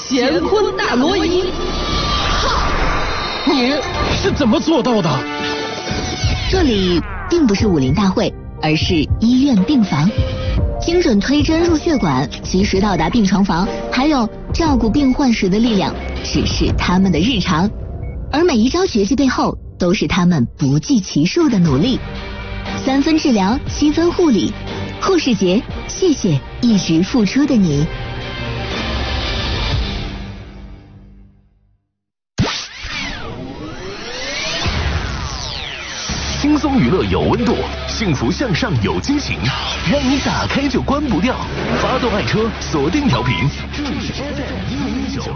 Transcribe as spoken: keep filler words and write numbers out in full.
乾坤大挪移。 你是怎么做到的？ 这里并不是武林大会，而是医院病房。精准推针入血管，及时到达病床房，还有照顾病患时的力量，只是他们的日常。而每一招绝技背后，都是他们不计其数的努力。三分治疗，七分护理。护士节，谢谢一直付出的你。 轻松娱乐有温度，幸福向上有激情，让你打开就关不掉。发动爱车，锁定调频，这里是 F M 一零一九。